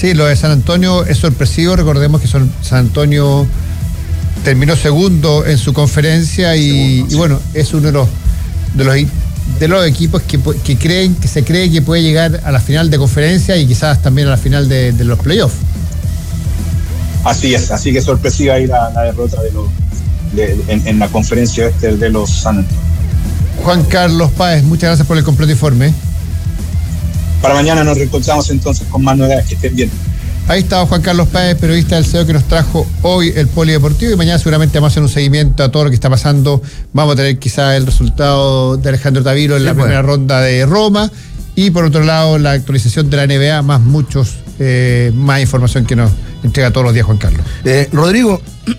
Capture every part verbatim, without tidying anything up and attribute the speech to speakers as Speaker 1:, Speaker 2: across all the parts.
Speaker 1: Sí, lo de San Antonio es sorpresivo. Recordemos que son, San Antonio terminó segundo en su conferencia y, segundo, sí. y bueno, es uno de los de los, de los equipos que, que creen, que se cree que puede llegar a la final de conferencia y quizás también a la final de, de los playoffs.
Speaker 2: Así es, así que sorpresiva ahí la, la derrota de los de, en, en la conferencia este de los San Antonio.
Speaker 1: Juan Carlos Páez, muchas gracias por el completo informe.
Speaker 2: Para mañana nos reencontramos entonces con más novedades, que estén bien.
Speaker 1: Ahí estaba Juan Carlos Páez, periodista del C E O, que nos trajo hoy el Polideportivo, y mañana seguramente vamos a hacer un seguimiento a todo lo que está pasando. Vamos a tener quizás el resultado de Alejandro Tavilo en sí, la pues. primera ronda de Roma, y por otro lado la actualización de la N B A, más muchos, eh, más información que nos entrega todos los días Juan Carlos.
Speaker 3: Eh, Rodrigo,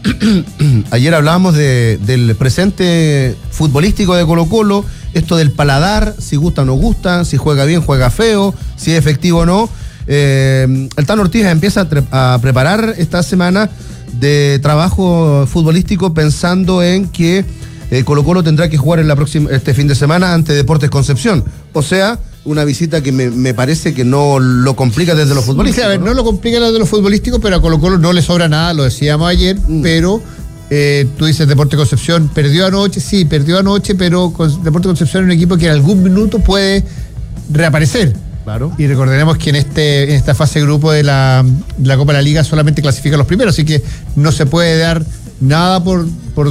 Speaker 3: ayer hablábamos de, del presente futbolístico de Colo-Colo, esto del paladar, si gusta o no gusta, si juega bien, juega feo, si es efectivo o no. Eh, el Tano Ortiz empieza a, tre- a preparar esta semana de trabajo futbolístico pensando en que eh, Colo-Colo tendrá que jugar en la próxima, este fin de semana ante Deportes Concepción. O sea, una visita que me, me parece que no lo complica desde lo futbolístico.
Speaker 1: Sí, a ver, ¿no? no lo complica desde lo futbolístico, pero a Colo-Colo no le sobra nada, lo decíamos ayer, mm. pero eh, tú dices Deportes Concepción perdió anoche, sí, perdió anoche, pero Deportes Concepción es un equipo que en algún minuto puede reaparecer.
Speaker 3: Claro.
Speaker 1: Y recordaremos que en este en esta fase de grupo de la, de la Copa de la Liga solamente clasifican los primeros, así que no se puede dar nada por, por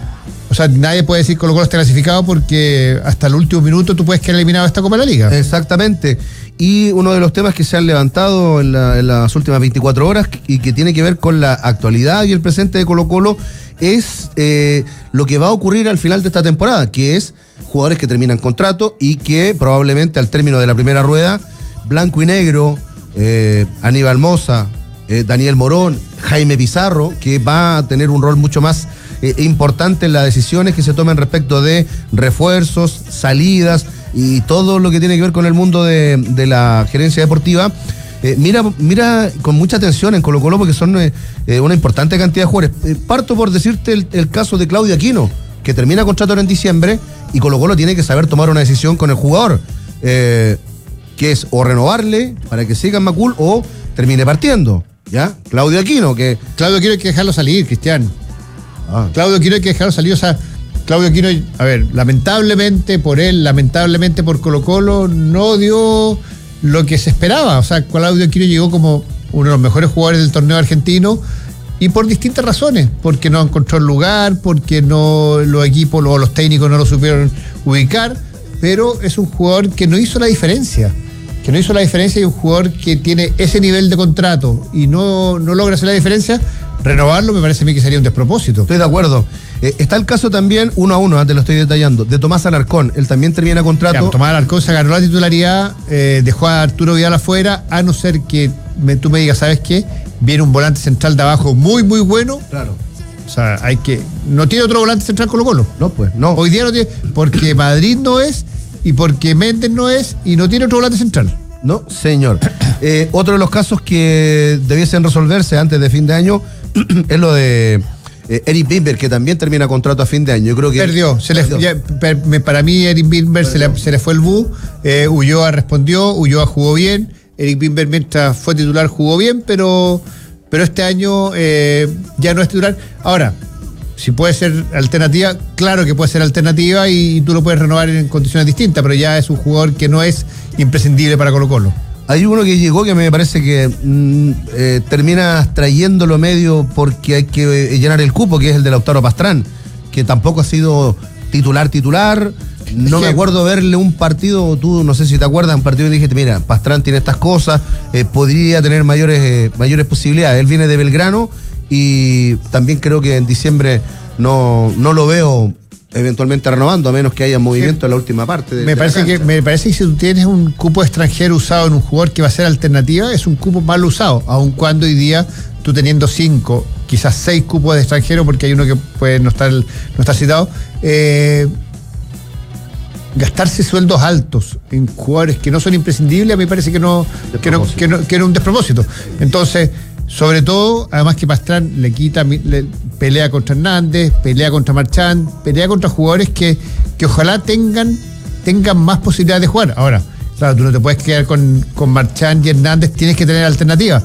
Speaker 1: o sea, nadie puede decir que Colo-Colo está clasificado porque hasta el último minuto tú puedes quedar eliminado de esta Copa de la Liga.
Speaker 3: Exactamente. Y uno de los temas que se han levantado en, la, en las últimas veinticuatro horas y que tiene que ver con la actualidad y el presente de Colo-Colo es eh, lo que va a ocurrir al final de esta temporada, que es jugadores que terminan contrato y que probablemente al término de la primera rueda, blanco y negro, eh, Aníbal Mosa, eh, Daniel Morón, Jaime Pizarro, que va a tener un rol mucho más eh, importante en las decisiones que se tomen respecto de refuerzos, salidas y todo lo que tiene que ver con el mundo de, de la gerencia deportiva. Eh, mira, mira con mucha atención en Colo-Colo porque son eh, eh, una importante cantidad de jugadores. Eh, parto por decirte el, el caso de Claudio Aquino, que termina contrato en diciembre y Colo-Colo tiene que saber tomar una decisión con el jugador, eh, que es o renovarle para que siga en Macul o termine partiendo, ¿ya? Claudio Aquino, que...
Speaker 1: Claudio Aquino hay que dejarlo salir, Cristian.
Speaker 3: Ah.
Speaker 1: Claudio Aquino hay que dejarlo salir, o sea, Claudio Aquino, a ver, lamentablemente por él, lamentablemente por Colo-Colo, no dio lo que se esperaba. O sea, Claudio Aquino llegó como uno de los mejores jugadores del torneo argentino y por distintas razones, porque no encontró el lugar, porque no los equipos o los técnicos no lo supieron ubicar, pero es un jugador que no hizo la diferencia, que no hizo la diferencia y un jugador que tiene ese nivel de contrato y no, no logra hacer la diferencia, renovarlo me parece a mí que sería un despropósito.
Speaker 3: Estoy de acuerdo. Eh, está el caso también, uno a uno, te lo estoy detallando, de Tomás Alarcón. Él también termina contrato.
Speaker 1: Ya, Tomás Alarcón se agarró la titularidad, eh, dejó a Arturo Vidal afuera, a no ser que me, tú me digas, ¿sabes qué? Viene un volante central de abajo muy, muy bueno.
Speaker 3: Claro.
Speaker 1: O sea, hay que... No tiene otro volante central Colo-Colo.
Speaker 3: No, pues, no.
Speaker 1: Hoy día no tiene... Porque Madrid no es, y porque Méndez no es, y no tiene otro volante central.
Speaker 3: No, señor. eh, otro de los casos que debiesen resolverse antes de fin de año es lo de eh, Eric Bimber, que también termina contrato a fin de año. Yo creo que
Speaker 1: perdió. Se
Speaker 3: perdió.
Speaker 1: Le, ya, per, me, para mí Eric Bimber se le, se le fue el bu. Eh, Ulloa respondió, Ulloa jugó bien. Eric Bimber mientras fue titular jugó bien, pero, pero este año eh, ya no es titular. Ahora, si puede ser alternativa, claro que puede ser alternativa y, y tú lo puedes renovar en condiciones distintas, pero ya es un jugador que no es imprescindible para Colo-Colo.
Speaker 3: Hay uno que llegó que me parece que mm, eh, termina trayéndolo medio porque hay que eh, llenar el cupo, que es el de Lautaro Pastrán, que tampoco ha sido titular titular. No me acuerdo verle un partido, tú no sé si te acuerdas, un partido que dijiste, mira, Pastrán tiene estas cosas, eh, podría tener mayores, eh, mayores posibilidades. Él viene de Belgrano y también creo que en diciembre no, no lo veo eventualmente renovando, a menos que haya movimiento sí. en la última parte. De,
Speaker 1: me,
Speaker 3: de
Speaker 1: parece que, me parece que si tú tienes un cupo extranjero usado en un jugador que va a ser alternativa, es un cupo mal usado, aun cuando hoy día tú teniendo cinco, quizás seis cupos de extranjero, porque hay uno que puede no estar, no estar citado, eh, gastarse sueldos altos en jugadores que no son imprescindibles, a mí me parece que no, que no, que no, que era un despropósito. Entonces, sobre todo, además que Pastrán le quita, le pelea contra Hernández, pelea contra Marchand, pelea contra jugadores que, que ojalá tengan, tengan más posibilidades de jugar. Ahora, claro, tú no te puedes quedar con, con Marchand y Hernández, tienes que tener alternativas.